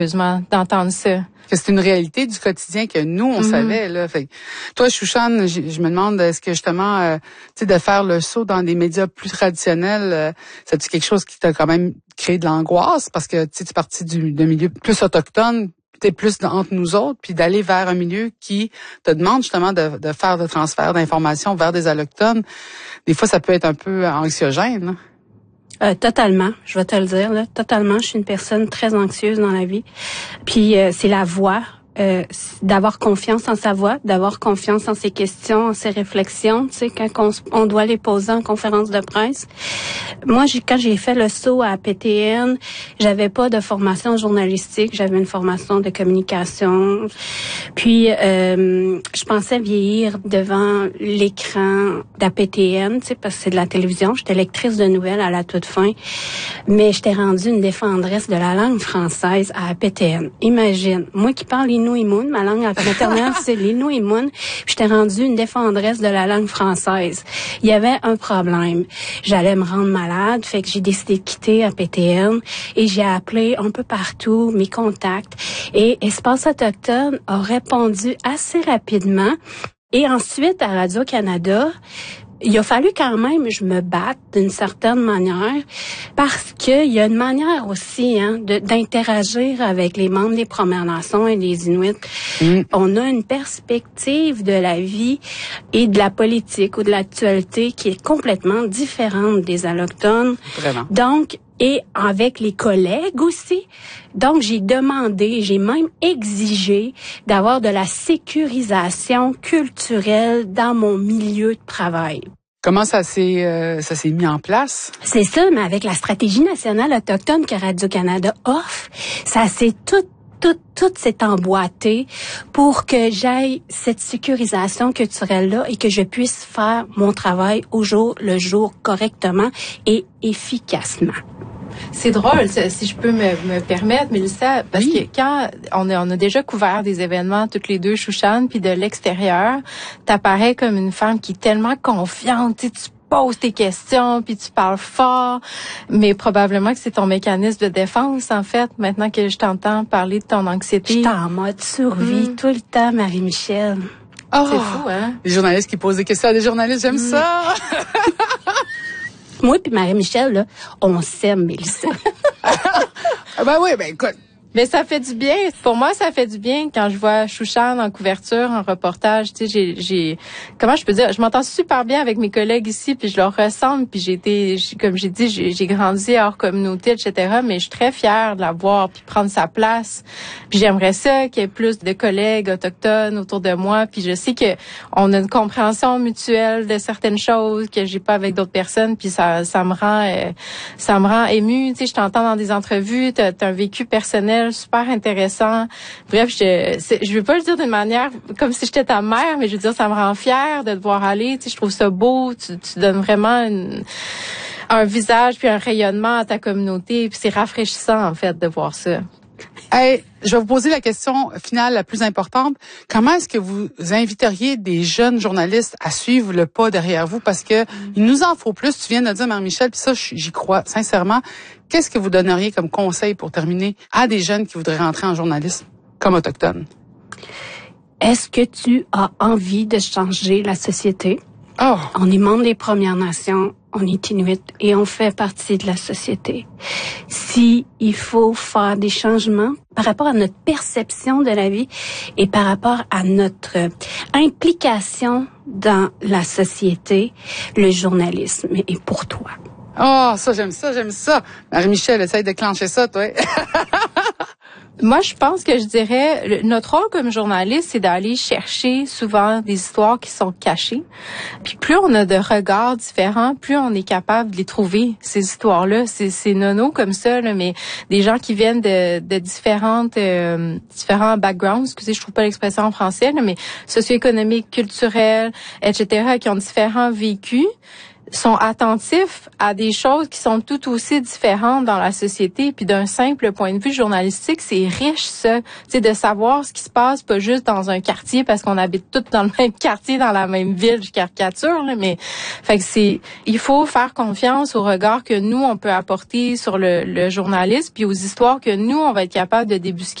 Heureusement d'entendre ça. C'est une réalité du quotidien que nous, on savait, là. Fait que, toi, Chouchane, je me demande, est-ce que justement, tu sais, de faire le saut dans des médias plus traditionnels, c'est quelque chose qui t'a quand même créé de l'angoisse? Parce que, tu sais, tu es parti d'un milieu plus autochtone, t'es plus entre nous autres, puis d'aller vers un milieu qui te demande justement de faire le transfert d'informations vers des allochtones. Des fois, ça peut être un peu anxiogène, là. Totalement, je vais te le dire, là, totalement. Je suis une personne très anxieuse dans la vie. Puis c'est la voix, d'avoir confiance en sa voix, d'avoir confiance en ses questions, en ses réflexions, tu sais, quand on doit les poser en conférence de presse. Moi, quand j'ai fait le saut à PTN, j'avais pas de formation journalistique, j'avais une formation de communication. Puis, je pensais vieillir devant l'écran d'APTN, tu sais, parce que c'est de la télévision. J'étais lectrice de nouvelles à la toute fin. Mais j'étais rendue une défendresse de la langue française à APTN. Imagine, moi qui parle Innu-Imoun, ma langue maternelle, c'est l'Innu-Imoun. J'étais rendue une défendresse de la langue française. Il y avait un problème. J'allais me rendre malade, fait que j'ai décidé de quitter APTN et j'ai appelé un peu partout mes contacts. Et Espace Autochtone a répondu assez rapidement. Et ensuite, à Radio-Canada, il a fallu quand même que je me batte d'une certaine manière parce qu'il y a une manière aussi d'interagir avec les membres des Premières Nations et les Inuits. On a une perspective de la vie et de la politique ou de l'actualité qui est complètement différente des Allochtones. Vraiment. Donc, et avec les collègues aussi. Donc, j'ai demandé, j'ai même exigé d'avoir de la sécurisation culturelle dans mon milieu de travail. Comment ça s'est mis en place? C'est ça, mais avec la stratégie nationale autochtone que Radio-Canada offre, ça s'est tout s'est emboîté pour que j'aille cette sécurisation culturelle-là et que je puisse faire mon travail au jour le jour correctement et efficacement. C'est drôle, si je peux me permettre, Mélissa, parce que quand on a déjà couvert des événements toutes les deux, Chouchane, puis de l'extérieur, t'apparais comme une femme qui est tellement confiante, tu poses tes questions, puis tu parles fort, mais probablement que c'est ton mécanisme de défense, en fait, maintenant que je t'entends parler de ton anxiété. Je suis en mode survie tout le temps, Marie-Michel. Oh, c'est fou, hein? Les journalistes qui posent des questions à des journalistes, j'aime ça! Moi puis Marie-Michel, là, on s'aime, Mélissa. Ben oui, ben écoute. Mais ça fait du bien. Pour moi, ça fait du bien quand je vois Chouchane en couverture, en reportage. Tu sais, j'ai comment je peux dire, je m'entends super bien avec mes collègues ici, puis je leur ressemble, puis comme j'ai dit, j'ai grandi hors communauté, etc. Mais je suis très fière de la voir, puis prendre sa place. Puis j'aimerais ça qu'il y ait plus de collègues autochtones autour de moi. Puis je sais que on a une compréhension mutuelle de certaines choses que j'ai pas avec d'autres personnes. Puis ça me rend émue. Tu sais, je t'entends dans des entrevues, t'as un vécu personnel super intéressant. Bref, je veux pas le dire d'une manière comme si j'étais ta mère, mais je veux dire, ça me rend fière de te voir aller. Tu sais, je trouve ça beau. Tu donnes vraiment un visage puis un rayonnement à ta communauté. Puis c'est rafraîchissant, en fait, de voir ça. Hey, je vais vous poser la question finale la plus importante. Comment est-ce que vous inviteriez des jeunes journalistes à suivre le pas derrière vous? Parce que il nous en faut plus. Tu viens de dire, Marie-Michel, puis ça, j'y crois sincèrement. Qu'est-ce que vous donneriez comme conseil pour terminer à des jeunes qui voudraient entrer en journalisme comme autochtone? Est-ce que tu as envie de changer la société? Oh. On est membre des Premières Nations, on est Inuit et on fait partie de la société. Si il faut faire des changements par rapport à notre perception de la vie et par rapport à notre implication dans la société, le journalisme est pour toi. Oh, ça, j'aime ça, j'aime ça. Marie-Michel, essaye de clencher ça, toi. Moi, je pense que je dirais, notre rôle comme journaliste, c'est d'aller chercher souvent des histoires qui sont cachées. Puis plus on a de regards différents, plus on est capable de les trouver, ces histoires-là. C'est nono comme ça, là, mais des gens qui viennent de différents backgrounds, excusez, je trouve pas l'expression en français, là, mais socio-économiques, culturels, etc., qui ont différents vécus. sont attentifs à des choses qui sont tout aussi différentes dans la société. Puis d'un simple point de vue journalistique, c'est riche ça, tu sais, de savoir ce qui se passe pas juste dans un quartier parce qu'on habite tous dans le même quartier, dans la même ville, je caricature là, mais fait que il faut faire confiance au regard que nous on peut apporter sur le journalisme puis aux histoires que nous on va être capable de débusquer